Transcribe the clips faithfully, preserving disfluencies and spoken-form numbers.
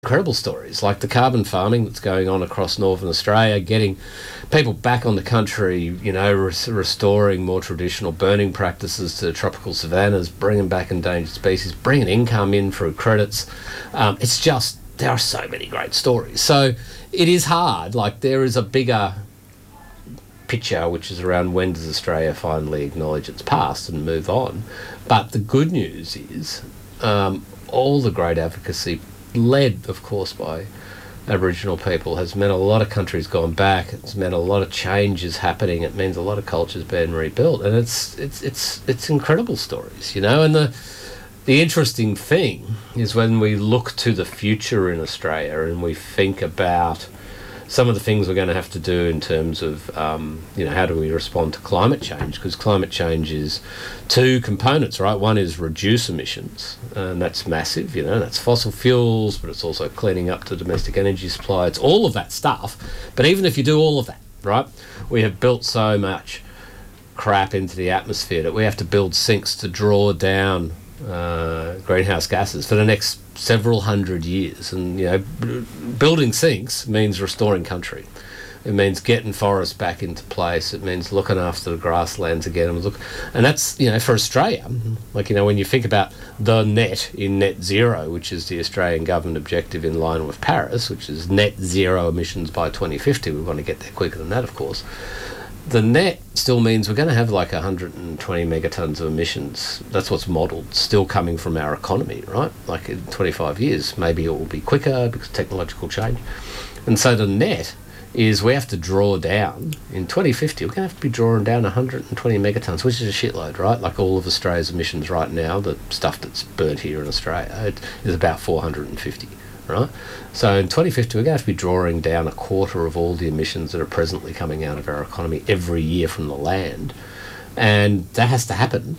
incredible stories, like the carbon farming that's going on across northern Australia, getting people back on the country, you know, res- restoring more traditional burning practices to tropical savannas, bringing back endangered species, bringing income in through credits. Um, it's just, there are so many great stories. So it is hard. Like, there is a bigger picture, which is around when does Australia finally acknowledge its past and move on. But the good news is um, all the great advocacy, led, of course, by Aboriginal people, has meant a lot of countries gone back. It's meant a lot of change is happening. It means a lot of cultures being rebuilt, and it's it's it's it's incredible stories, you know. And the the interesting thing is when we look to the future in Australia and we think about some of the things we're going to have to do in terms of, um, you know, how do we respond to climate change? Because climate change is two components, right? One is reduce emissions, and that's massive, you know, that's fossil fuels, but it's also cleaning up the domestic energy supply. It's all of that stuff. But even if you do all of that, right, we have built so much crap into the atmosphere that we have to build sinks to draw down uh, greenhouse gases for the next several hundred years. And, you know, b- building sinks means restoring country. It means getting forests back into place. It means looking after the grasslands again. And look, and that's, you know, for Australia, like, you know, when you think about the net in net zero, which is the Australian government objective in line with Paris, which is net zero emissions by twenty fifty. We want to get there quicker than that, of course. The net still means we're going to have like one hundred twenty megatons of emissions. That's what's modelled, still coming from our economy, right? Like in twenty-five years, maybe it will be quicker because of technological change. And so the net is we have to draw down, in twenty fifty, we're going to have to be drawing down one hundred twenty megatons, which is a shitload, right? Like all of Australia's emissions right now, the stuff that's burnt here in Australia, it is about four hundred fifty. Right? So in twenty fifty, we're going to have to be drawing down a quarter of all the emissions that are presently coming out of our economy every year from the land. And that has to happen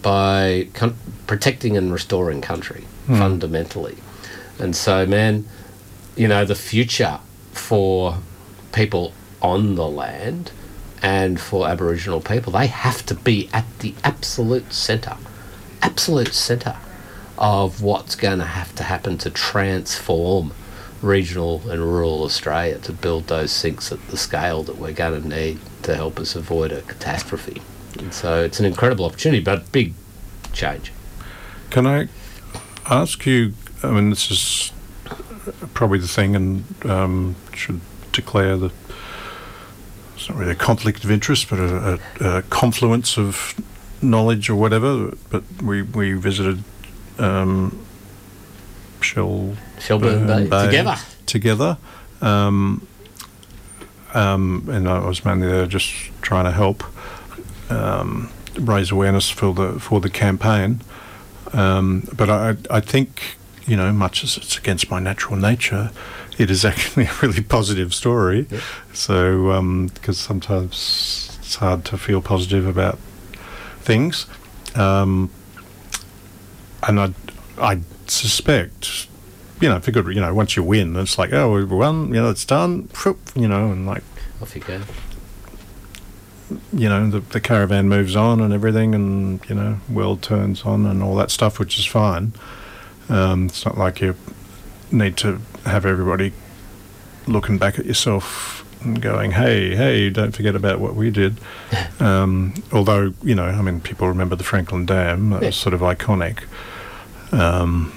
by con- protecting and restoring country, mm. fundamentally. And so, man, you know, the future for people on the land and for Aboriginal people, they have to be at the absolute centre, absolute centre of what's going to have to happen to transform regional and rural Australia to build those sinks at the scale that we're going to need to help us avoid a catastrophe. And so it's an incredible opportunity, but big change. Can I ask you, I mean, this is probably the thing, and um, should declare that it's not really a conflict of interest, but a, a, a confluence of knowledge or whatever, but we, we visited Um, Shell, Shelburne Bay. Bay together. Together. Um, um, and I was mainly there just trying to help um, raise awareness for the for the campaign. Um, but I, I think, you know, much as it's against my natural nature, it is actually a really positive story. Yep. So, because um, sometimes it's hard to feel positive about things. Um, And I, I suspect, you know, for good, you know, once you win, it's like, oh, we won, you know, it's done, you know, and like, off you go. You know, the, the caravan moves on and everything, and, you know, world turns on and all that stuff, which is fine. Um, it's not like you need to have everybody looking back at yourself and going, hey, hey, don't forget about what we did. um, although, you know, I mean, people remember the Franklin Dam. That was sort of iconic. Um,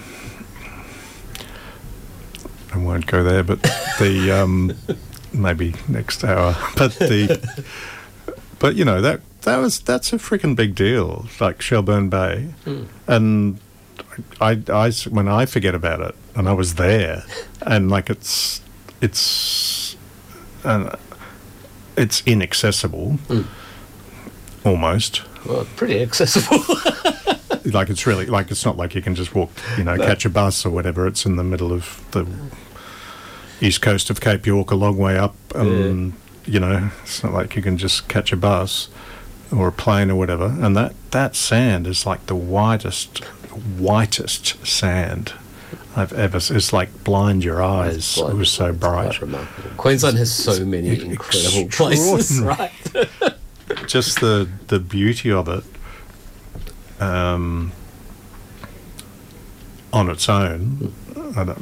I won't go there, but the um, maybe next hour. But the but you know that that was that's a freaking big deal. Like Shelburne Bay, mm. and I, I when I forget about it, and I was there, and like it's it's uh, it's inaccessible, mm. almost. Well, pretty accessible. Like it's really, like it's not like you can just walk, you know, no. catch a bus or whatever. It's in the middle of the east coast of Cape York, a long way up, and yeah. you know, it's not like you can just catch a bus or a plane or whatever. And that, that sand is like the whitest, whitest sand I've ever. It's like blind your eyes. Blind. It was so bright. Queensland has so many it's incredible places, right? Just the the beauty of it. Um, on its own, I don't,